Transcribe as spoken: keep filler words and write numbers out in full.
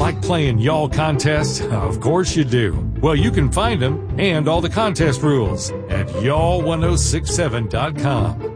Like playing y'all contests? Of course you do. Well, you can find them and all the contest rules at y'all ten sixty-seven dot com.